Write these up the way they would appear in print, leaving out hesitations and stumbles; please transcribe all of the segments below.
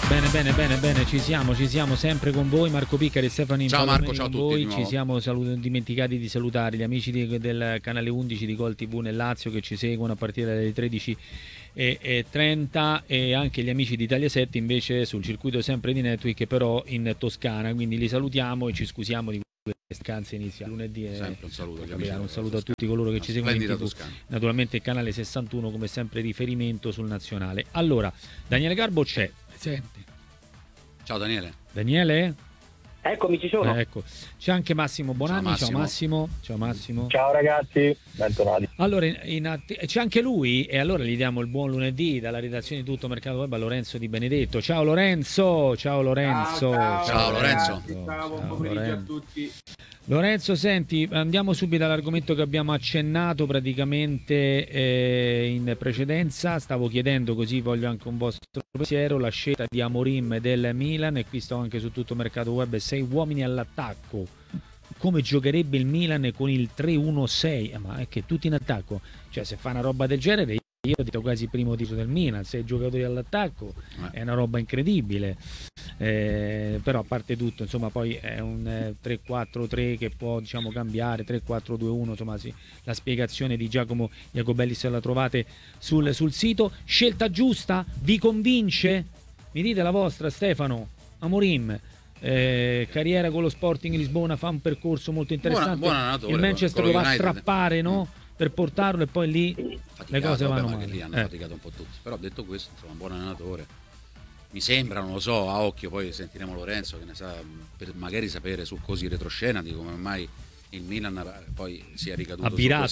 Bene, bene, bene, bene, ci siamo sempre con voi, Marco Piccari e Stefano Ciao Marco, Impalomeni ciao a con tutti di voi. nuovo. Ci siamo dimenticati di salutare gli amici del canale 11 di Gol TV nel Lazio che ci seguono a partire dalle 13:30 e anche gli amici di Italia 7 invece sul circuito sempre di Network, però in Toscana, quindi li salutiamo e ci scusiamo di queste vacanze inizia lunedì. Sempre un saluto agli amici Capitano, un della saluto a Toscana. tutti coloro che Una ci seguono in splendida TV. Toscana. Naturalmente il canale 61 come sempre riferimento sul nazionale. Allora, Daniele Garbo c'è, senti. Ciao Daniele. Daniele? Eccomi, ci sono. Ecco, c'è anche Massimo Bonanni. Ciao Massimo. Ciao Massimo. Ciao ragazzi, bentornati. Allora, c'è anche lui e allora gli diamo il buon lunedì dalla redazione di Tutto Mercato Web a Lorenzo Di Benedetto. Ciao Lorenzo. Ciao Lorenzo. Ciao, buon pomeriggio a tutti. Lorenzo, senti, andiamo subito all'argomento che abbiamo accennato praticamente in precedenza. Stavo chiedendo, così voglio anche un vostro pensiero, la scelta di Amorim del Milan, e qui sto anche su Tutto Mercato Web, 6 uomini all'attacco. Come giocherebbe il Milan con il 3-1-6? Ma è che tutti in attacco, cioè se fa una roba del genere, io ho detto quasi primo titolo del Milan, 6 giocatori all'attacco, è una roba incredibile. Però a parte tutto, insomma, poi è un 3-4-3 che può, diciamo, cambiare, 3-4-2-1, insomma, sì, la spiegazione di Giacomo Iacobelli se la trovate sul sito. Scelta giusta? Vi convince? Mi dite la vostra, Stefano. Amorim, carriera con lo Sporting Lisbona, fa un percorso molto interessante. Buon allenatore, il Manchester lo va a United strappare, no? Per portarlo, e poi lì le cose vanno male. Lì hanno faticato un po' tutti. Però detto questo, insomma, un buon allenatore. Mi sembra, non lo so, a occhio, poi sentiremo Lorenzo che ne sa, per magari sapere su così retroscena di come mai il Milan poi sia ricaduto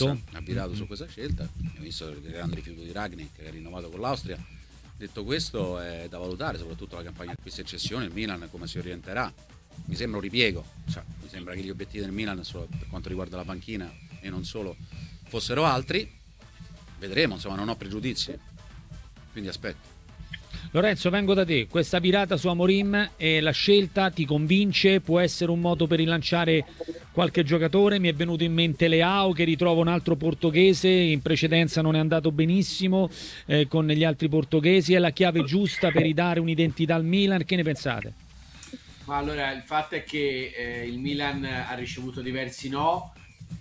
su questa scelta. Abbiamo visto il grande rifiuto di Rangnick che ha rinnovato con l'Austria. Detto questo, è da valutare soprattutto la campagna acquisti e cessione, il Milan come si orienterà. Mi sembra un ripiego, cioè, mi sembra che gli obiettivi del Milan per quanto riguarda la panchina e non solo fossero altri. Vedremo, insomma, non ho pregiudizi, quindi aspetto. Lorenzo, vengo da te. Questa virata su Amorim e la scelta ti convince? Può essere un modo per rilanciare qualche giocatore? Mi è venuto in mente Leao, che ritrova un altro portoghese, in precedenza non è andato benissimo con gli altri portoghesi. È la chiave giusta per ridare un'identità al Milan? Che ne pensate? Ma allora, il fatto è che il Milan ha ricevuto diversi no,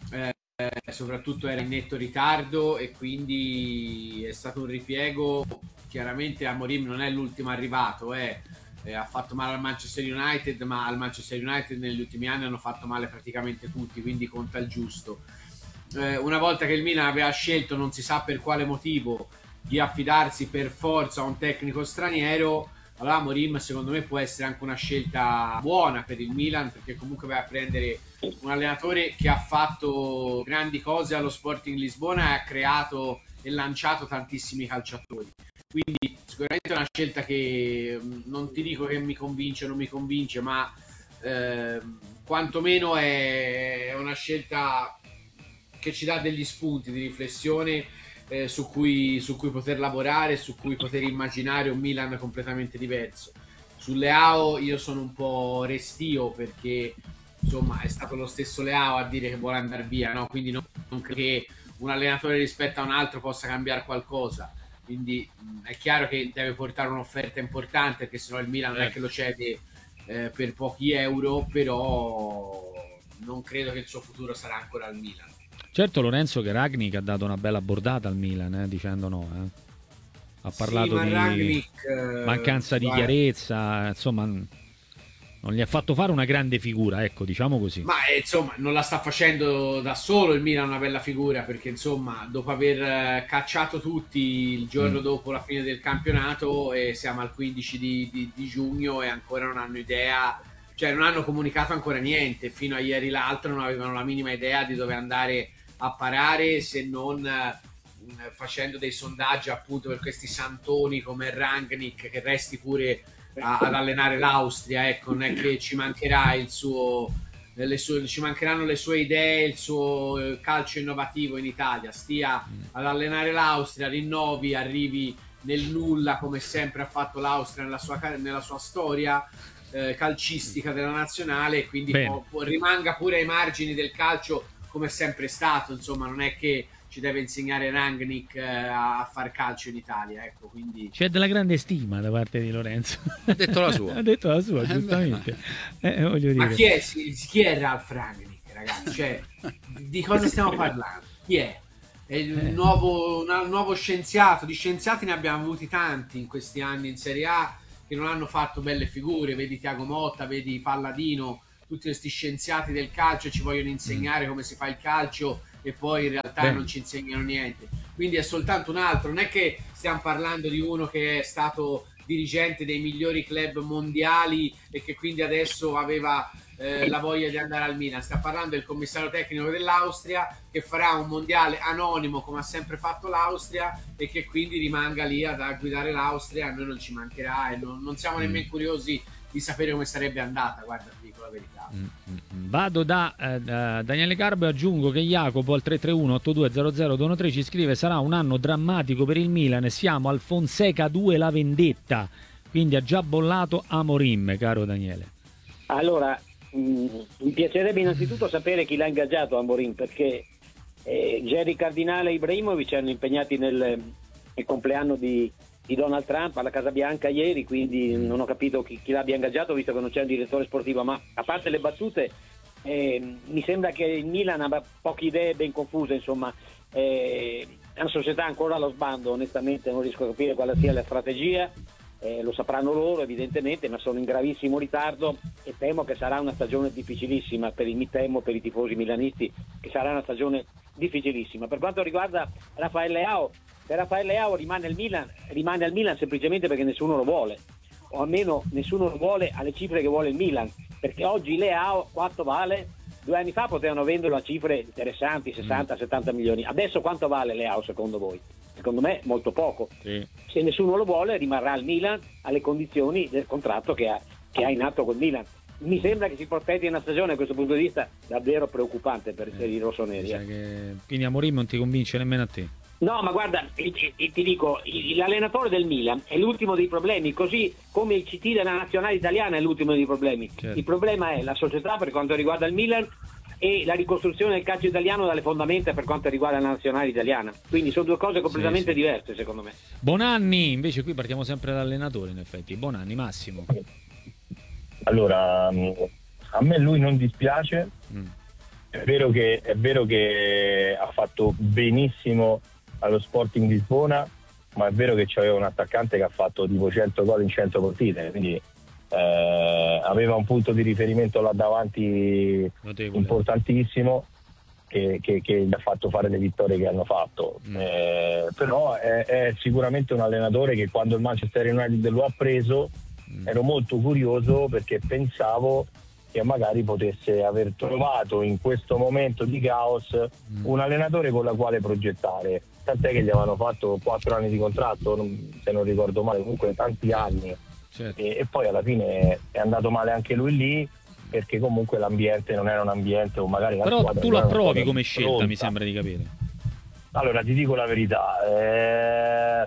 soprattutto era in netto ritardo e quindi è stato un ripiego. Chiaramente Amorim non è l'ultimo arrivato, ha fatto male al Manchester United, ma al Manchester United negli ultimi anni hanno fatto male praticamente tutti, quindi conta il giusto. Una volta che il Milan aveva scelto, non si sa per quale motivo, di affidarsi per forza a un tecnico straniero, allora Amorim secondo me può essere anche una scelta buona per il Milan, perché comunque vai a prendere un allenatore che ha fatto grandi cose allo Sporting Lisbona e ha creato e lanciato tantissimi calciatori. Quindi sicuramente è una scelta che non ti dico che mi convince o non mi convince, ma quantomeno è una scelta che ci dà degli spunti di riflessione su cui poter lavorare, su cui poter immaginare un Milan completamente diverso. Su Leao io sono un po' restio, perché insomma è stato lo stesso Leao a dire che vuole andare via, no? Quindi non credo che un allenatore rispetto a un altro possa cambiare qualcosa. Quindi è chiaro che deve portare un'offerta importante, perché sennò il Milan non è che lo cede per pochi euro, però non credo che il suo futuro sarà ancora al Milan. Certo, Lorenzo, che Rangnick ha dato una bella bordata al Milan, dicendo no. Ha parlato di Rangnick, mancanza di chiarezza, insomma, non gli ha fatto fare una grande figura, ecco, diciamo così. Ma insomma, non la sta facendo da solo il Milan una bella figura, perché insomma, dopo aver cacciato tutti il giorno dopo la fine del campionato, e siamo al 15 di giugno e ancora non hanno idea, cioè non hanno comunicato ancora niente. Fino a ieri l'altro non avevano la minima idea di dove andare a parare, se non facendo dei sondaggi appunto per questi santoni come Rangnick, che resti pure ad allenare l'Austria. Ecco, non è che ci mancherà ci mancheranno le sue idee, il suo calcio innovativo in Italia. Stia ad allenare l'Austria, rinnovi, arrivi nel nulla come sempre ha fatto l'Austria nella sua storia calcistica della nazionale, quindi rimanga pure ai margini del calcio come è sempre stato. Insomma, non è che ci deve insegnare Rangnick a far calcio in Italia, ecco, quindi c'è della grande stima da parte di Lorenzo. Ha detto la sua. Ha detto la sua, giustamente. Voglio ma dire. chi è Ralf Rangnick, ragazzi? Cioè, di cosa stiamo parlando? Chi è? È un nuovo scienziato. Di scienziati ne abbiamo avuti tanti in questi anni in Serie A che non hanno fatto belle figure, vedi Thiago Motta, vedi Palladino, tutti questi scienziati del calcio ci vogliono insegnare come si fa il calcio e poi in realtà non ci insegnano niente. Quindi è soltanto un altro, non è che stiamo parlando di uno che è stato dirigente dei migliori club mondiali e che quindi adesso aveva la voglia di andare al Milan. Sta parlando del commissario tecnico dell'Austria che farà un mondiale anonimo come ha sempre fatto l'Austria e che quindi rimanga lì a guidare l'Austria. A noi non ci mancherà e non siamo nemmeno curiosi di sapere come sarebbe andata, guarda, ti dico la verità. Vado da Daniele Carbo e aggiungo che Jacopo al 331-8200-213 ci scrive: sarà un anno drammatico per il Milan, siamo al Fonseca 2 la vendetta, quindi ha già bollato Amorim, caro Daniele. Allora, mi piacerebbe innanzitutto sapere chi l'ha ingaggiato Amorim, perché Jerry Cardinale e Ibrahimovic erano impegnati nel compleanno di Donald Trump alla Casa Bianca ieri, quindi non ho capito chi l'abbia ingaggiato, visto che non c'è un direttore sportivo. Ma a parte le battute, mi sembra che il Milan abbia poche idee ben confuse, insomma. È una società ancora allo sbando, onestamente non riesco a capire quale sia la strategia. Lo sapranno loro evidentemente, ma sono in gravissimo ritardo e temo che sarà una stagione difficilissima per i tifosi milanisti, che sarà una stagione difficilissima. Per quanto riguarda Rafael Leao, se Rafael Leao rimane al Milan semplicemente perché nessuno lo vuole, o almeno nessuno lo vuole alle cifre che vuole il Milan, perché oggi Leao quanto vale? 2 anni fa potevano venderlo a cifre interessanti, 60-70 milioni. Adesso quanto vale Leao secondo voi? Secondo me molto poco. Sì. Se nessuno lo vuole rimarrà al Milan alle condizioni del contratto che ha in atto col Milan. Mi sembra che si prospetti una stagione da questo punto di vista davvero preoccupante per i rossoneri. Quindi Amorim non ti convince nemmeno a te? No, ma guarda, ti dico, l'allenatore del Milan è l'ultimo dei problemi, così come il CT della nazionale italiana è l'ultimo dei problemi. Certo. Il problema è la società per quanto riguarda il Milan e la ricostruzione del calcio italiano dalle fondamenta per quanto riguarda la nazionale italiana. Quindi sono due cose completamente diverse, secondo me. Bonanni, invece qui partiamo sempre dall'allenatore, in effetti. Bonanni, Massimo. Allora, a me lui non dispiace. È vero che ha fatto benissimo allo Sporting Lisbona, ma è vero che c'aveva un attaccante che ha fatto tipo 100 gol in 100 partite, quindi aveva un punto di riferimento là davanti notevole, importantissimo, che gli ha fatto fare le vittorie che hanno fatto. Però è sicuramente un allenatore che quando il Manchester United lo ha preso ero molto curioso, perché pensavo che magari potesse aver trovato in questo momento di caos un allenatore con la quale progettare, tant'è che gli avevano fatto 4 anni di contratto, se non ricordo male, comunque tanti anni. Certo. E poi alla fine è andato male anche lui lì, perché comunque l'ambiente non era un ambiente, o magari la però tu lo approvi come scelta, pronta. Mi sembra di capire. Allora ti dico la verità,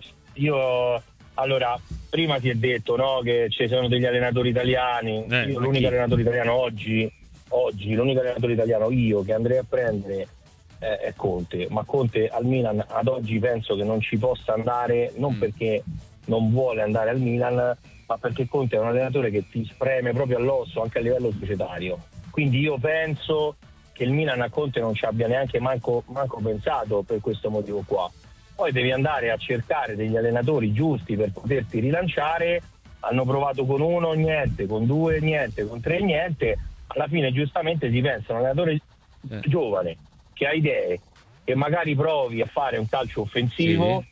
allora, prima si è detto, no, che ci sono degli allenatori italiani. Io l'unico allenatore italiano oggi, l'unico allenatore italiano che andrei a prendere è Conte. Ma Conte al Milan ad oggi penso che non ci possa andare, non perché non vuole andare al Milan, ma perché Conte è un allenatore che ti spreme proprio all'osso anche a livello societario. Quindi io penso che il Milan a Conte non ci abbia neanche manco pensato, per questo motivo qua. Poi devi andare a cercare degli allenatori giusti per poterti rilanciare. Hanno provato con uno niente, con 2 niente, con 3 niente. Alla fine giustamente si pensa a un allenatore giovane che ha idee, che magari provi a fare un calcio offensivo,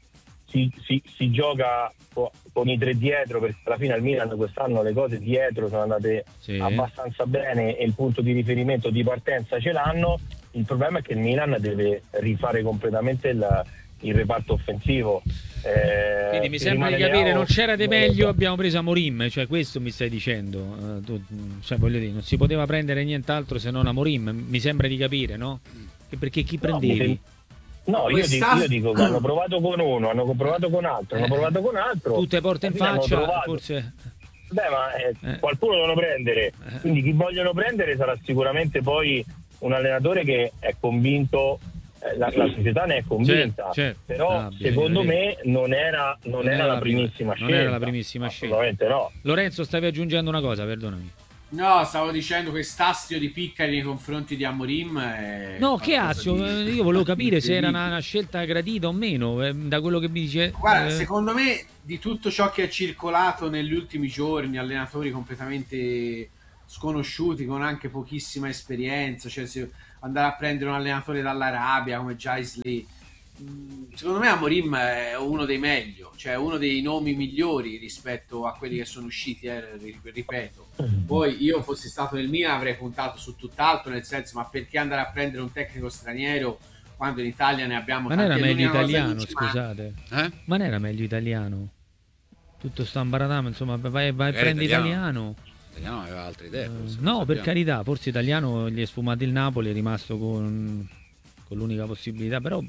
si gioca con i 3 dietro, perché alla fine al Milan quest'anno le cose dietro sono andate abbastanza bene e il punto di riferimento di partenza ce l'hanno. Il problema è che il Milan deve rifare completamente il reparto offensivo. Quindi mi sembra di capire, non c'era di meglio, abbiamo preso Amorim, cioè questo mi stai dicendo, cioè voglio dire, non si poteva prendere nient'altro se non Amorim, mi sembra di capire, no? Perché chi prendevi? No, io dico che hanno provato con uno, hanno provato con altro, hanno provato con altro. Tutte porte in faccia, forse. Beh, ma qualcuno devono prendere, quindi chi vogliono prendere sarà sicuramente poi un allenatore che è convinto la società ne è convinta, però secondo me non era la primissima scelta. Non era la primissima scelta. Assolutamente no. Lorenzo, stavi aggiungendo una cosa, perdonami. No, stavo dicendo quest'astio di Piccari nei confronti di Amorim. No, che astio? Io volevo capire se era una scelta gradita o meno, da quello che mi dice. Guarda, secondo me di tutto ciò che è circolato negli ultimi giorni, allenatori completamente sconosciuti con anche pochissima esperienza, cioè andare a prendere un allenatore dall'Arabia come Jaisley, secondo me Amorim è uno dei meglio, cioè uno dei nomi migliori rispetto a quelli che sono usciti, ripeto. Poi io fossi stato nel Milan avrei puntato su tutt'altro, nel senso, ma perché andare a prendere un tecnico straniero quando in Italia ne abbiamo tanti? Ma non era meglio italiano, scusate? Ma non era meglio italiano? Tutto sta ambaradama, insomma, vai a prendere italiano. Italiano aveva altre idee. No, per carità, forse italiano gli è sfumato il Napoli, è rimasto con l'unica possibilità, però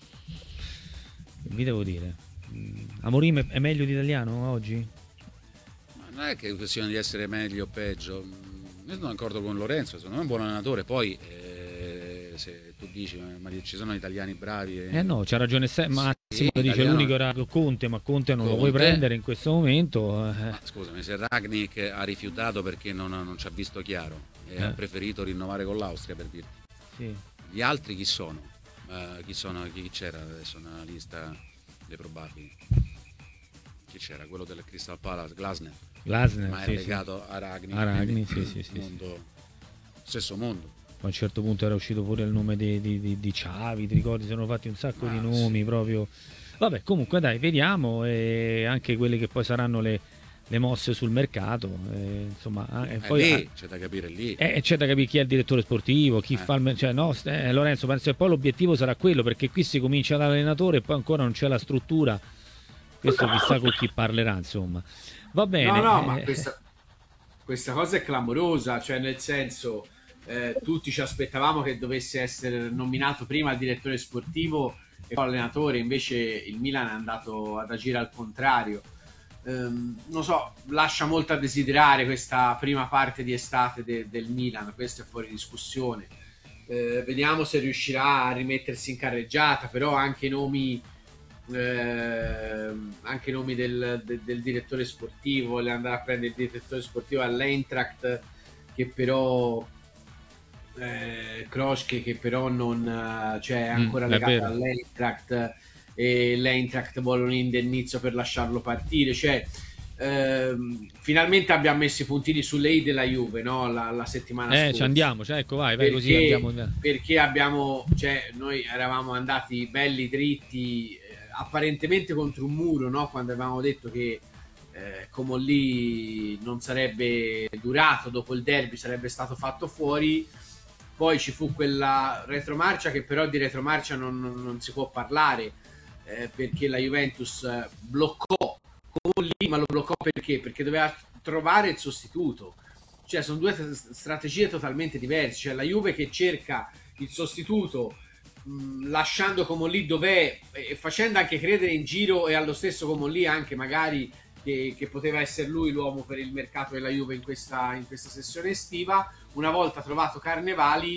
vi devo dire, Amorim è meglio di italiano oggi? Ma non è che è questione di essere meglio o peggio. Io sono d'accordo con Lorenzo, secondo me è un buon allenatore, poi se tu dici ma ci sono italiani bravi no, c'ha ragione Massimo, lo dice l'unico era Conte, ma Conte non lo vuoi prendere in questo momento. Ma scusami, se Rangnick ha rifiutato perché non ci ha visto chiaro e ha preferito rinnovare con l'Austria, per dirti. Sì. Gli altri chi sono? Chi c'era adesso nella lista dei probabili? Chi c'era? Quello del Crystal Palace, Glasner, ma è legato a Rangnick, sì. Stesso mondo. A un certo punto era uscito pure il nome di Xavi, ti ricordi? Si sono fatti un sacco di nomi proprio. Vabbè, comunque dai, vediamo, e anche quelle che poi saranno le mosse sul mercato, insomma, poi lì c'è da capire, c'è da capire chi è il direttore sportivo, chi fa Lorenzo, penso che poi l'obiettivo sarà quello, perché qui si comincia dall'allenatore e poi ancora non c'è la struttura, questo chissà con chi parlerà, insomma. Va bene. Ma questa cosa è clamorosa, cioè nel senso, tutti ci aspettavamo che dovesse essere nominato prima il direttore sportivo e poi l'allenatore, invece il Milan è andato ad agire al contrario. Non so, lascia molto a desiderare questa prima parte di estate del Milan, questo è fuori discussione. Vediamo se riuscirà a rimettersi in carreggiata, però anche i nomi del direttore sportivo, vuole andare a prendere il direttore sportivo all'Eintracht, che però Kroschke, che però non è ancora legato all'Eintracht, e l'Eintracht vuole un indennizzo per lasciarlo partire, cioè finalmente abbiamo messo i puntini sulle i della Juve, no? La settimana scorsa ci andiamo, ecco, vai così andiamo. Perché noi eravamo andati belli dritti, apparentemente contro un muro, no? Quando avevamo detto che Comolli non sarebbe durato, dopo il derby sarebbe stato fatto fuori. Poi ci fu quella retromarcia, che però di retromarcia non si può parlare, perché la Juventus bloccò Comolli, ma lo bloccò perché doveva trovare il sostituto. Cioè sono due strategie totalmente diverse, cioè la Juve che cerca il sostituto lasciando Comolli dov'è, e facendo anche credere in giro e allo stesso Comolli anche magari che poteva essere lui l'uomo per il mercato della Juve in questa sessione estiva. Una volta trovato Carnevali,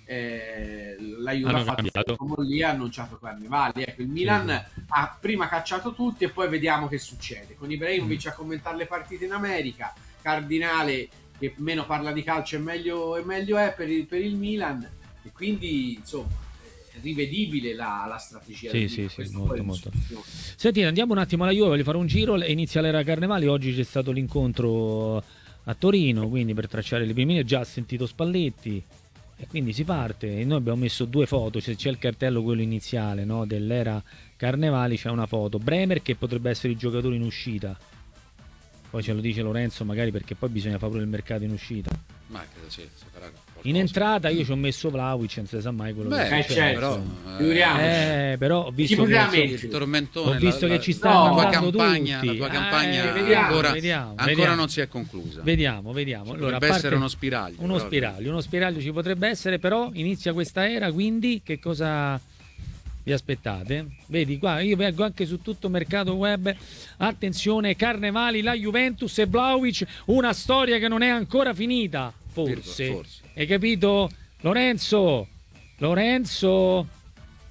la Juve ha fatto Comolli, ha annunciato Carnevali. Ecco, il Milan ha prima cacciato tutti e poi vediamo che succede. Con Ibrahimovic a commentare le partite in America, Cardinale che meno parla di calcio e meglio è per il Milan, e quindi insomma rivedibile la strategia. Sì, molto. Senti, andiamo un attimo alla Juve, voglio fare un giro. Inizia l'era Carnevali, oggi c'è stato l'incontro a Torino, quindi per tracciare le prime linee, già sentito Spalletti, e quindi si parte. E noi abbiamo messo due foto, c'è il cartello, quello iniziale, no, dell'era Carnevali, c'è una foto, Bremer che potrebbe essere il giocatore in uscita, poi ce lo dice Lorenzo magari, perché poi bisogna fare pure il mercato in uscita. Ma credo si farà qualcosa. In entrata io ci ho messo Vlahovic, non si sa mai quello che certo. Però ho visto il tormentone, ho visto che ci stanno andando tutti. La tua campagna ancora non si è conclusa. Vediamo. Allora, potrebbe essere uno spiraglio. Uno spiraglio ci potrebbe essere, però inizia questa era, quindi che cosa vi aspettate? Vedi qua, io vengo anche su tutto mercato web. Attenzione, Carnevali, la Juventus e Vlahovic, una storia che non è ancora finita, forse. Hai capito? Lorenzo,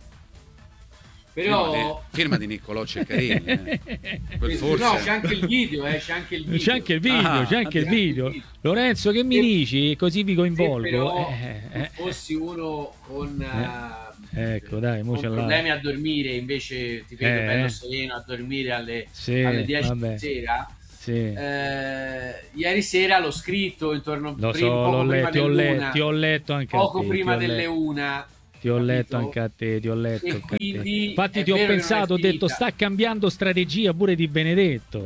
Però firma di Niccolò Ceccarini. Forse... No, c'è anche il video, c'è anche il video. C'è anche il video. Lorenzo, che mi dici? Così vi coinvolgo. Però fossi uno con ecco, dai, con problemi a dormire, invece ti vedo bello sereno a dormire alle 10 di sera. Sì. Ieri sera l'ho scritto intorno ti ho letto anche poco prima delle 1. Ti ho letto anche a te, Infatti ti ho pensato, ho detto sta cambiando strategia pure di Benedetto.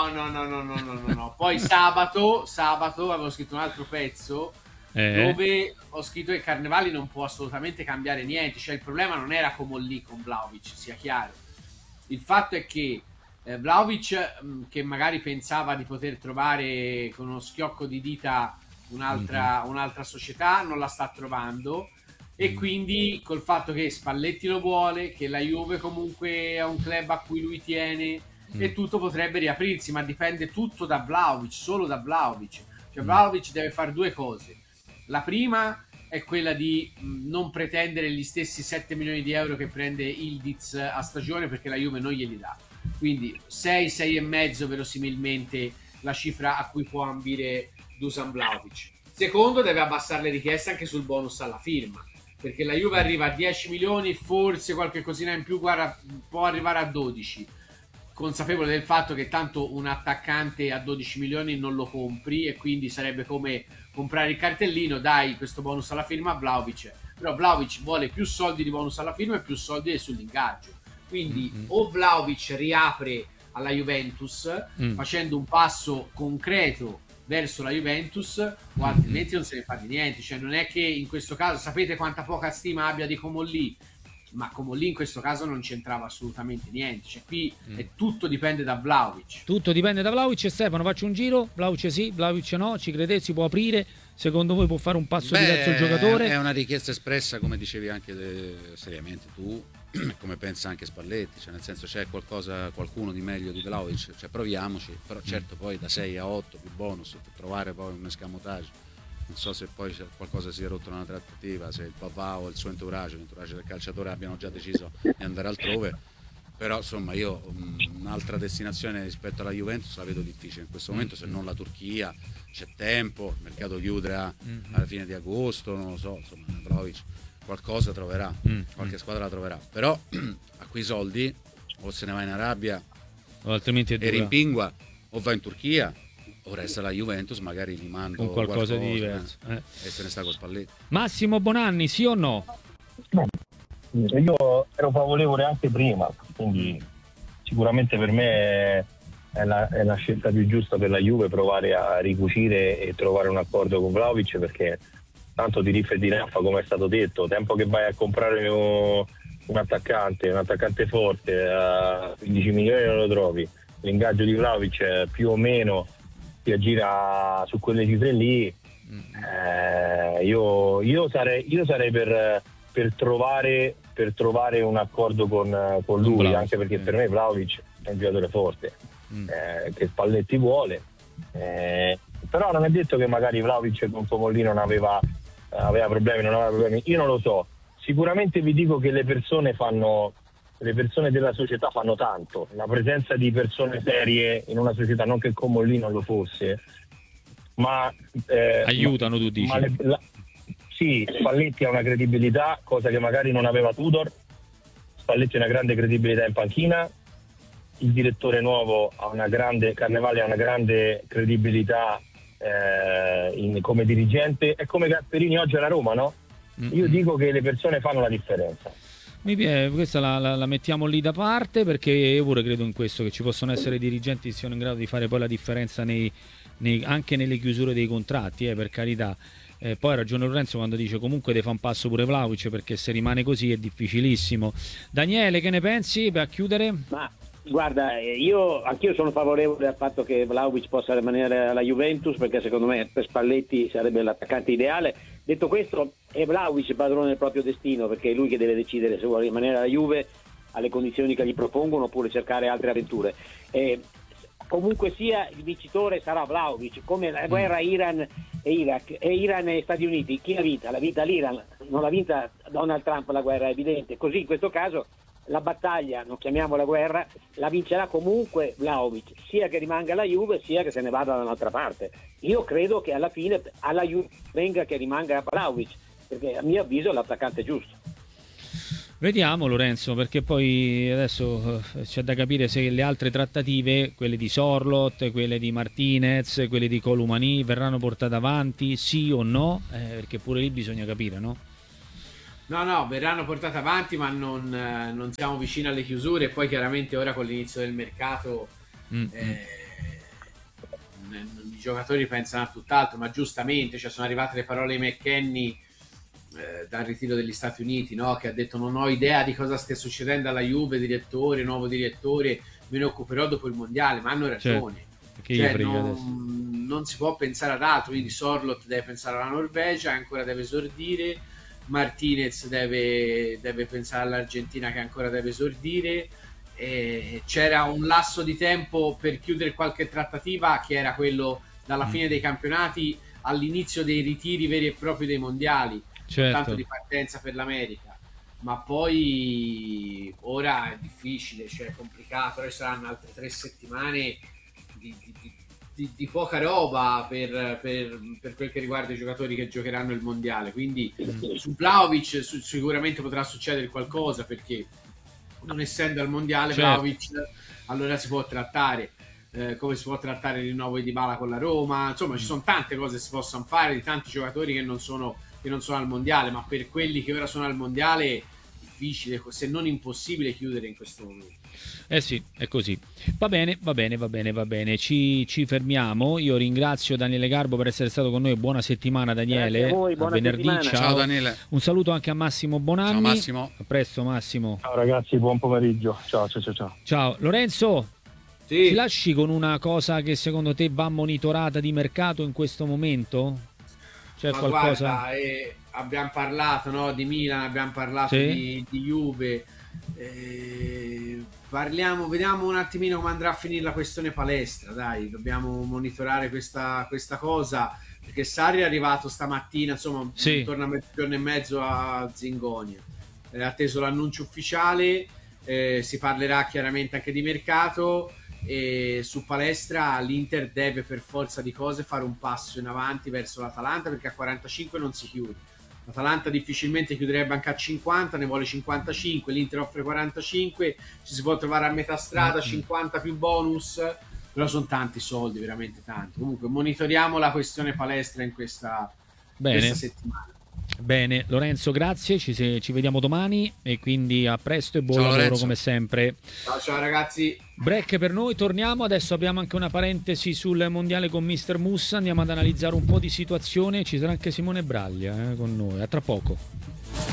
No. Poi sabato avevo scritto un altro pezzo dove ho scritto che Carnevali non può assolutamente cambiare niente, cioè il problema non era come lì con Vlahovic, sia chiaro. Il fatto è che Vlahovic, che magari pensava di poter trovare con uno schiocco di dita un'altra società, non la sta trovando. E quindi col fatto che Spalletti lo vuole, che la Juve comunque è un club a cui lui tiene e tutto potrebbe riaprirsi, ma dipende tutto da Vlahovic, solo da Vlahovic. Cioè Vlahovic deve fare due cose. La prima è quella di non pretendere gli stessi 7 milioni di euro che prende Ildiz a stagione, perché la Juve non glieli dà. Quindi 6,5 verosimilmente la cifra a cui può ambire Dusan Vlahovic. Secondo, deve abbassare le richieste anche sul bonus alla firma, perché la Juve arriva a 10 milioni, forse qualche cosina in più, guarda, può arrivare a 12, consapevole del fatto che tanto un attaccante a 12 milioni non lo compri, e quindi sarebbe come comprare il cartellino, dai questo bonus alla firma a Vlahovic, però Vlahovic vuole più soldi di bonus alla firma e più soldi sull'ingaggio, quindi o Vlahovic riapre alla Juventus facendo un passo concreto verso la Juventus, o altrimenti non se ne fa di niente. Cioè non è che in questo caso, sapete quanta poca stima abbia di Comolli, ma Comolli in questo caso non c'entrava assolutamente niente, cioè qui tutto dipende da Vlahovic. Tutto dipende da Vlahovic. Stefano, faccio un giro, Vlahovic sì, Vlahovic no, ci credete, si può aprire? Secondo voi può fare un passo diverso il giocatore? È una richiesta espressa, come dicevi anche seriamente tu, come pensa anche Spalletti, cioè nel senso c'è qualcuno di meglio di Vlahovic, cioè proviamoci, però certo poi da 6 a 8 più bonus per trovare poi un escamotage. Non so se poi qualcosa si è rotto nella trattativa, se il Pavà o il suo entourage del calciatore abbiano già deciso di andare altrove, però insomma io un'altra destinazione rispetto alla Juventus la vedo difficile in questo momento, se non la Turchia. C'è tempo, il mercato chiuderà alla fine di agosto, non lo so, insomma Vlahovic qualcosa troverà, qualche squadra la troverà, però a quei soldi o se ne va in Arabia o altrimenti e rimpingua, o va in Turchia o resta la Juventus, magari gli mando con qualcosa di diverso e se ne sta con Spalletti. Massimo Bonanni, sì o no? Io ero favorevole anche prima, quindi sicuramente per me è la scelta più giusta per la Juve provare a ricucire e trovare un accordo con Vlahovic, perché tanto di riff e di raffa, come è stato detto, tempo che vai a comprare un attaccante forte a 15 milioni non lo trovi, l'ingaggio di Vlahovic più o meno si aggira su quelle cifre lì. Io sarei per trovare un accordo con lui, Vlahovic, anche perché per me Vlahovic è un giocatore forte, che Spalletti vuole, però non è detto che magari Vlahovic con Comolli non aveva problemi, io non lo so. Sicuramente vi dico che le persone della società fanno tanto, la presenza di persone serie in una società, non che Comolli non lo fosse, ma aiutano, tu dici? Sì, Spalletti ha una credibilità, cosa che magari non aveva Tudor. Spalletti ha una grande credibilità in panchina, il direttore nuovo Carnevali ha una grande credibilità come dirigente, è come Gasperini oggi alla Roma, no? Io dico che le persone fanno la differenza. Questa la mettiamo lì da parte, perché io pure credo in questo, che ci possono essere dirigenti che siano in grado di fare poi la differenza anche nelle chiusure dei contratti, per carità. Poi ha ragione Lorenzo quando dice comunque deve fare un passo pure Vlahovic, perché se rimane così è difficilissimo. Daniele, che ne pensi per chiudere? Ma guarda, anch'io sono favorevole al fatto che Vlahovic possa rimanere alla Juventus, perché secondo me per Spalletti sarebbe l'attaccante ideale. Detto questo, è Vlahovic padrone del proprio destino, perché è lui che deve decidere se vuole rimanere alla Juve alle condizioni che gli propongono oppure cercare altre avventure. Comunque sia, il vincitore sarà Vlahovic, come la guerra Iran e Iraq e Iran e Stati Uniti. Chi l'ha vinta? L'ha vinta l'Iran, non l'ha vinta Donald Trump la guerra, è evidente. Così in questo caso la battaglia, non chiamiamola guerra, la vincerà comunque Vlahovic, sia che rimanga alla Juve sia che se ne vada da un'altra parte. Io credo che alla fine alla Juve venga che rimanga Vlahovic, perché a mio avviso è l'attaccante giusto. Vediamo Lorenzo, perché poi adesso c'è da capire se le altre trattative, quelle di Sorloth, quelle di Martinez, quelle di Colomani, verranno portate avanti, sì o no, perché pure lì bisogna capire, no? No, verranno portate avanti, ma non siamo vicini alle chiusure. E poi chiaramente ora con l'inizio del mercato i giocatori pensano a tutt'altro, ma giustamente, cioè, sono arrivate le parole di McKennie dal ritiro degli Stati Uniti, no? Che ha detto: non ho idea di cosa stia succedendo alla Juve, nuovo direttore, me ne occuperò dopo il mondiale. Ma hanno ragione, cioè, non si può pensare ad altro. Quindi Sorloth deve pensare alla Norvegia, ancora deve esordire, Martinez deve pensare all'Argentina, che ancora deve esordire, e c'era un lasso di tempo per chiudere qualche trattativa, che era quello dalla fine dei campionati all'inizio dei ritiri veri e propri dei mondiali, tanto di partenza per l'America. Ma poi ora è difficile, cioè è complicato. Ora ci saranno altre 3 settimane di poca roba per quel che riguarda i giocatori che giocheranno il mondiale. Quindi su Vlahovic sicuramente potrà succedere qualcosa, perché non essendo al mondiale Vlahovic, allora si può trattare come si può trattare il rinnovo di Dybala con la Roma. Insomma, ci sono tante cose che si possono fare, di tanti giocatori che non sono al mondiale, ma per quelli che ora sono al mondiale è difficile, se non impossibile, chiudere in questo momento. Sì, è così. Va bene. Ci fermiamo. Io ringrazio Daniele Garbo per essere stato con noi. Buona settimana, Daniele. Grazie a voi, buona venerdì. Ciao Daniele. Un saluto anche a Massimo Bonanni. Ciao Massimo. A presto Massimo. Ciao ragazzi, buon pomeriggio. Ciao. Ciao Lorenzo. Sì. Ci lasci con una cosa che secondo te va monitorata di mercato in questo momento? C'è Ma qualcosa? guarda, abbiamo parlato, no, di Milan, abbiamo parlato di Juve. Vediamo un attimino come andrà a finire la questione palestra. Dai, dobbiamo monitorare questa cosa, perché Sarri è arrivato stamattina, insomma, torna a mezzogiorno e mezzo a Zingonia. È atteso l'annuncio ufficiale, si parlerà chiaramente anche di mercato. E su palestra l'Inter deve per forza di cose fare un passo in avanti verso l'Atalanta, perché a 45 non si chiude. L'Atalanta difficilmente chiuderebbe anche a 50, ne vuole 55, l'Inter offre 45, ci si può trovare a metà strada, 50 più bonus, però sono tanti soldi, veramente tanti. Comunque monitoriamo la questione palestra in questa settimana. Bene, Lorenzo, grazie, ci vediamo domani e quindi a presto e buon lavoro Lorenzo, come sempre. Ciao ragazzi. Break per noi, torniamo, adesso abbiamo anche una parentesi sul mondiale con Mister Mussa, andiamo ad analizzare un po' di situazione, ci sarà anche Simone Braglia con noi, a tra poco.